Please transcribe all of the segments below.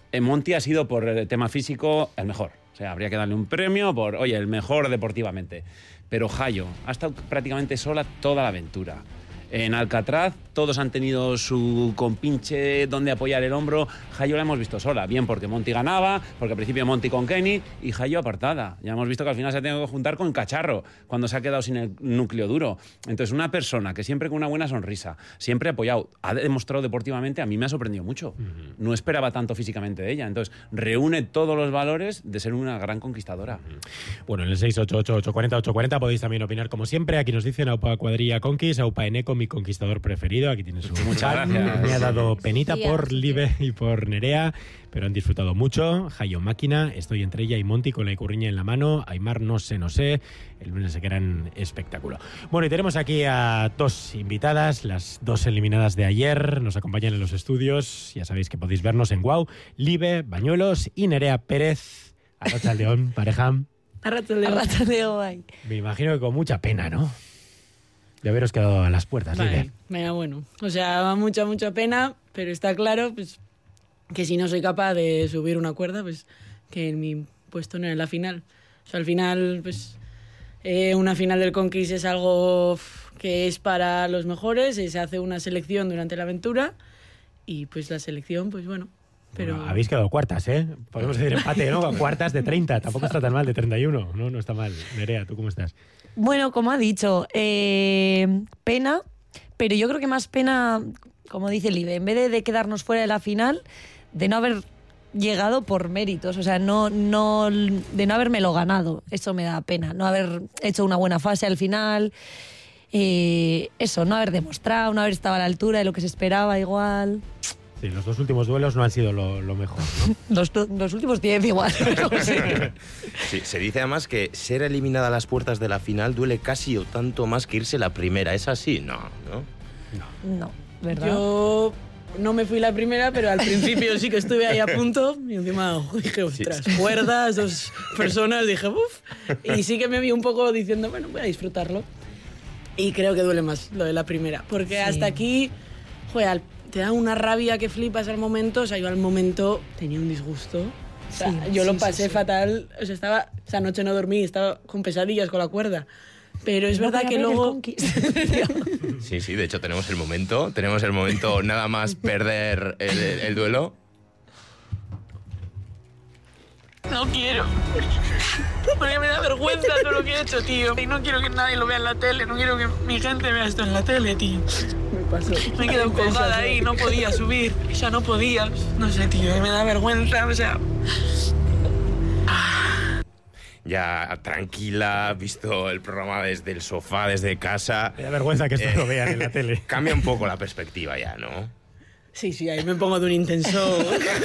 Monty ha sido, por el tema físico, el mejor. O sea, habría que darle un premio por, oye, el mejor deportivamente. Pero Hayo ha estado prácticamente sola toda la aventura. En Alcatraz todos han tenido su compinche donde apoyar el hombro. Hayo la hemos visto sola, bien porque Monty ganaba, porque al principio Monty con Kenny y Hayo apartada. Ya hemos visto que al final se ha tenido que juntar con Cacharro cuando se ha quedado sin el núcleo duro. Entonces una persona que siempre con una buena sonrisa, siempre apoyado, ha demostrado deportivamente, a mí me ha sorprendido mucho. No esperaba tanto físicamente de ella. Entonces reúne todos los valores de ser una gran conquistadora. Bueno, en el 688-840-840 podéis también opinar como siempre. Aquí nos dicen Aupa Cuadrilla Conquist, Aupa Eneco, mi conquistador preferido. Aquí tienes un Muchas gracias. Me ha dado penita por Libe y por Nerea, pero han disfrutado mucho. Hayo Máquina, estoy entre ella y Monty con la icurriña en la mano. Aymar no sé. El lunes se quedan espectáculo. Bueno, y tenemos aquí a dos invitadas, las dos eliminadas de ayer. Nos acompañan en los estudios. Ya sabéis que podéis vernos en Guau. Libe Bañuelos y Nerea Pérez. Arratsaldeon, pareja. Arratsaldeon. Me imagino que con mucha pena, ¿no? De haberos quedado a las puertas, vale, venga, bueno. O sea, mucha pena, pero está claro pues, que si no soy capaz de subir una cuerda, pues que mi puesto no era en la final. O sea, al final, pues una final del Conquist es algo que es para los mejores, se hace una selección durante la aventura y pues la selección, pues bueno. Pero... Bueno, habéis quedado cuartas, ¿eh? Podemos decir empate, ¿no? Cuartas de 30, tampoco está tan mal, de 31. No está mal. Nerea, ¿tú cómo estás? Bueno, como ha dicho, pena, pero yo creo que más pena, como dice Libe, en vez de quedarnos fuera de la final, de no haber llegado por méritos, o sea, de no habérmelo ganado. Eso me da pena, no haber hecho una buena fase al final, eso, no haber demostrado, no haber estado a la altura de lo que se esperaba igual. Sí, los dos últimos duelos no han sido lo mejor, ¿no? Los últimos 10 igual. Sí, se dice además que ser eliminada a las puertas de la final duele casi o tanto más que irse la primera. ¿Es así? No. No, ¿verdad? Yo no me fui la primera, pero al principio sí que estuve ahí a punto. Y encima dije, ostras, cuerdas, dos personas, dije, uff. Y sí que me vi un poco diciendo, bueno, voy a disfrutarlo. Y creo que duele más lo de la primera. Porque sí. Hasta aquí, joder, te da una rabia que flipas al momento. O sea, yo al momento tenía un disgusto. O sea, yo lo pasé fatal. O sea, esa noche no dormí, estaba con pesadillas con la cuerda. Pero es verdad que luego... Sí, de hecho tenemos el momento nada más perder el duelo. No quiero. Porque me da vergüenza todo lo que he hecho, tío. Y no quiero que nadie lo vea en la tele. No quiero que mi gente vea esto en la tele, tío. Me pasó. Me he quedado colgada ahí. No podía subir. Ya no podía. No sé, tío. Me da vergüenza. O sea... Ya tranquila, visto el programa desde el sofá, desde casa. Me da vergüenza que esto lo vean en la tele. Cambia un poco la perspectiva ya, ¿no? Sí, ahí me pongo de un intenso.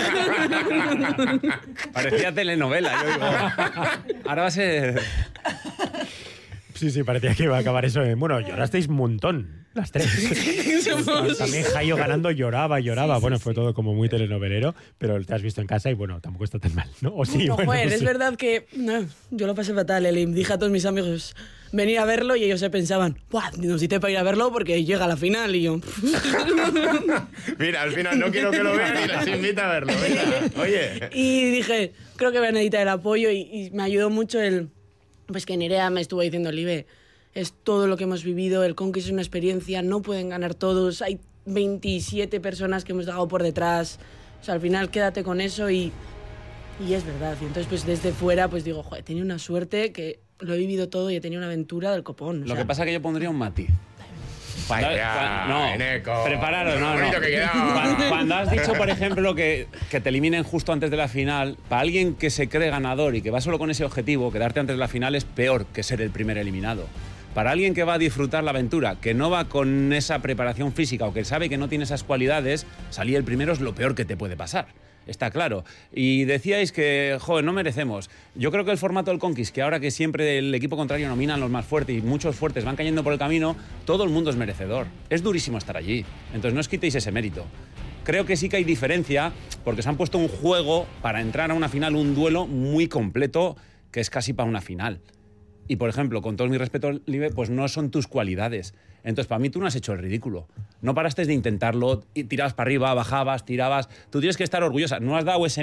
Parecía telenovela, yo digo. Ahora va a ser... Sí, parecía que iba a acabar eso. Bueno, llorasteis un montón, las tres. También Hayo ganando lloraba. Sí, fue todo como muy telenovelero, pero te has visto en casa y bueno, tampoco está tan mal, ¿no? ¿O sí? No, bueno, es verdad que yo lo pasé fatal. Le dije a todos mis amigos venir a verlo y ellos se pensaban, ¡buah! Nos cité para ir a verlo porque llega a la final y yo... Mira, al final no quiero que lo vean y les invita a verlo. Venga, oye. Y dije, creo que voy a necesitar el apoyo y me ayudó mucho pues que Nerea me estuvo diciendo, Libe, es todo lo que hemos vivido, el Conquist es una experiencia, no pueden ganar todos, hay 27 personas que hemos dejado por detrás, o sea, al final quédate con eso y es verdad. Y entonces, pues desde fuera, pues digo, joder, he tenido una suerte que lo he vivido todo y he tenido una aventura del copón. Lo que pasa es que yo pondría un matiz. Eneco. Prepararos, no. Cuando has dicho, por ejemplo, que te eliminen justo antes de la final, para alguien que se cree ganador y que va solo con ese objetivo, quedarte antes de la final es peor que ser el primer eliminado. Para alguien que va a disfrutar la aventura, que no va con esa preparación física o que sabe que no tiene esas cualidades, salir el primero es lo peor que te puede pasar. Está claro. Y decíais que, joder, no merecemos. Yo creo que el formato del Conquist, que ahora que siempre el equipo contrario nominan los más fuertes y muchos fuertes van cayendo por el camino, todo el mundo es merecedor. Es durísimo estar allí. Entonces no os quitéis ese mérito. Creo que sí que hay diferencia, porque se han puesto un juego para entrar a una final, un duelo muy completo, que es casi para una final. Y, por ejemplo, con todo mi respeto, Libe, pues no son tus cualidades. Entonces, para mí, tú no has hecho el ridículo. No paraste de intentarlo, y tirabas para arriba, bajabas, tirabas. Tú tienes que estar orgullosa. No has dado ese